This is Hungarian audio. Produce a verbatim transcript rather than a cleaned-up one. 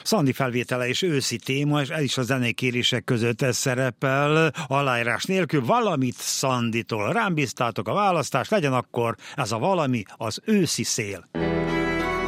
Szandi felvétele és őszi téma, és ez is a zenékérések között ez szerepel, aláírás nélkül. Valamit Szanditól rám bíztátok a választást, legyen akkor ez a valami az őszi szél.